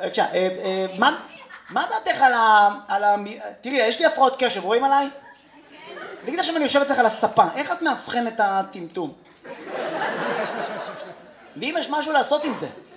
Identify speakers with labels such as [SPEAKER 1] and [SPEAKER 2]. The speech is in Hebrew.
[SPEAKER 1] בבקשה, מה דעתך על ה... תראי, יש לי הפרעות קשב, רואים עליי? תגיד עכשיו אני יושב אצלך על הספה, איך את מאבחן את הטמטום? ואם יש משהו לעשות עם זה?